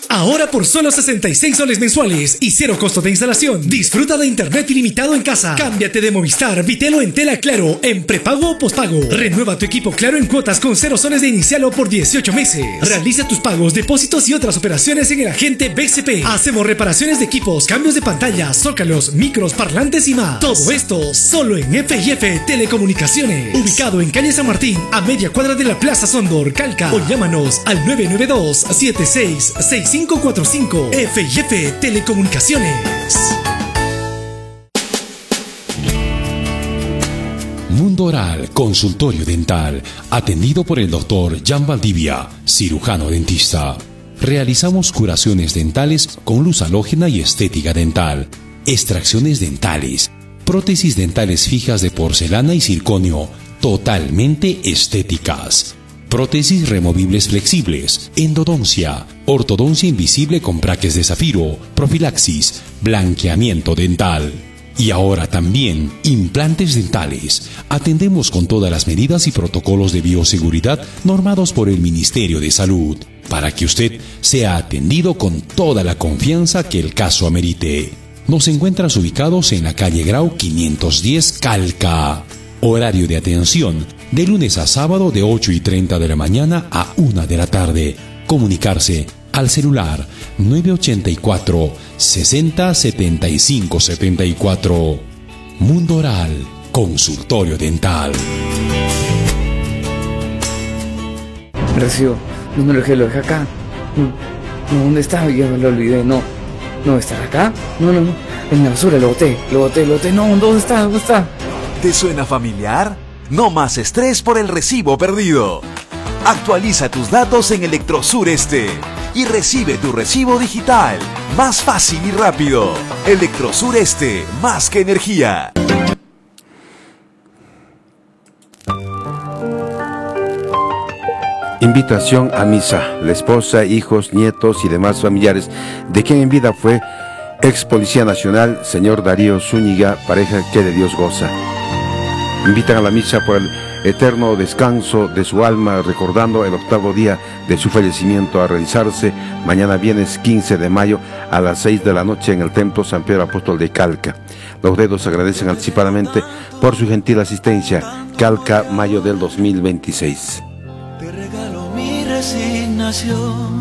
Ahora por solo 66 soles mensuales y cero costo de instalación. Disfruta de internet ilimitado en casa. Cámbiate de Movistar, Vitel o Entel a Claro en prepago o pospago. Renueva tu equipo Claro en cuotas con 0 soles de inicial o por 18 meses. Realiza tus pagos, depósitos y otras operaciones en el agente BCP. Hacemos reparaciones de equipos, cambios de pantalla, zócalos, micros, parlantes y más. Todo esto solo en F&F Telecomunicaciones. Ubicado en calle San Martín, a media cuadra de la Plaza Sondor, Calca. O llámanos al 992-766545. F&F Telecomunicaciones. Mundo Oral, consultorio dental, atendido por el doctor Jan Valdivia, cirujano dentista. Realizamos curaciones dentales con luz halógena y estética dental, extracciones dentales, prótesis dentales fijas de porcelana y circonio, totalmente estéticas. Prótesis removibles flexibles, endodoncia, ortodoncia invisible con braques de zafiro, profilaxis, blanqueamiento dental. Y ahora también implantes dentales. Atendemos con todas las medidas y protocolos de bioseguridad normados por el Ministerio de Salud, para que usted sea atendido con toda la confianza que el caso amerite. Nos encuentras ubicados en la calle Grau 510 Calca. Horario de atención de lunes a sábado de 8:30 de la mañana a 1 de la tarde. Comunicarse al celular 984 60 75 74. Mundo Oral, consultorio dental. Recibo, no lo dejé acá. No, ¿dónde está? Ya me lo olvidé, no está acá. No, en la basura lo boté, no, ¿dónde está? ¿Te suena familiar? No más estrés por el recibo perdido. Actualiza tus datos en Electrosur Este y recibe tu recibo digital más fácil y rápido. Electrosur Este, más que energía. Invitación a misa. La esposa, hijos, nietos y demás familiares de quien en vida fue ex Policía Nacional, señor Darío Zúñiga, pareja que de Dios goza. Invitan a la misa por el eterno descanso de su alma, recordando el 8º día de su fallecimiento, a realizarse mañana viernes 15 de mayo a las 6 de la noche en el Templo San Pedro Apóstol de Calca. Los dedos agradecen anticipadamente por su gentil asistencia. Calca, mayo del 2026. Te regalo mi resignación.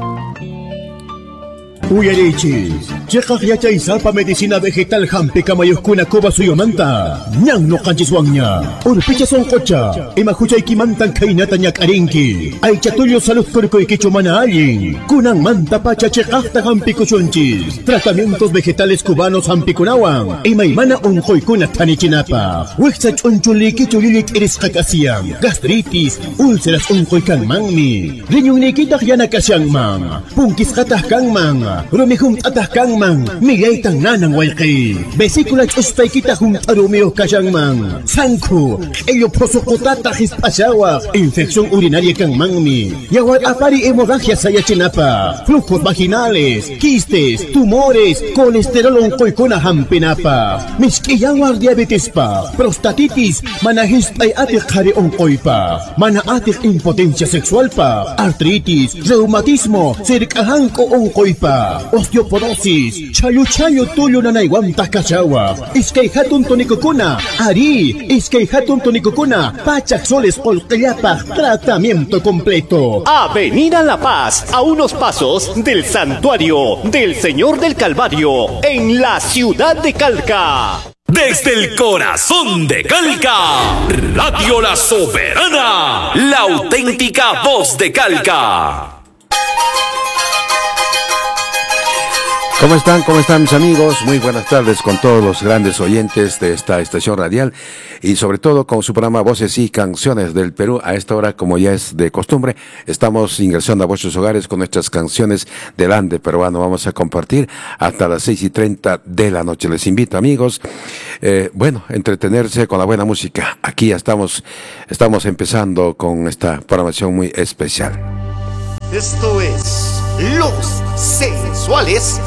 Uyarichis, chekaj yachay salpa medicina vegetal hampi kamayuskuna koba suyomanta. Nyang no kanchiswangnya. Urpicha son kocha. Imahuchay kimantan kainata nyak arinki. Ay chatulyo salud kurkoy kichumana allin. Kunang manta pacha chekajta hampi kuchunchis. Tratamientos vegetales cubanos hampi kunawan. Imaymana unkoy kuna tanichinapa. Wixsa chunchuli kichulilit iris kakasiyan. Gastritis, úlceras unkoy kangmangmi. Rinyong nikitak yana kasyangmang. Pungkis katah kangmang. Rumihum atah kangmang, migay tang nanang walki. Vesícula chuspay kita hum arumio kasyangmang. Sangku, ello prosokotata hispasawa. Infección urinaria kangmangmi. Yawar apari hemorragia sayachinapa. Flujos vaginales, quistes, tumores, colesterol onkoykuna hampinapa. Miskiyawar diabetes pa, prostatitis, manahispay atik hari onkoypa. Mana atik impotencia sexual pa, artritis, reumatismo, sirkahanko onkoypa. Osteoporosis, chayo tuyo na naiwamta kachawa. Iskay hatun tonikukuna, ari, iskay hatun tonikukuna, pachak soles olkayapa, tratamiento completo. Avenida La Paz, a unos pasos del Santuario del Señor del Calvario, en la ciudad de Calca. Desde el corazón de Calca, Radio La Soberana, la auténtica voz de Calca. ¿Cómo están mis amigos? Muy buenas tardes con todos los grandes oyentes de esta estación radial y sobre todo con su programa Voces y Canciones del Perú. A esta hora, como ya es de costumbre, estamos ingresando a vuestros hogares con nuestras canciones del ande peruano. Vamos a compartir hasta las 6:30 de la noche. Les invito, amigos, entretenerse con la buena música. Aquí ya estamos empezando con esta programación muy especial. Esto es Los Sensuales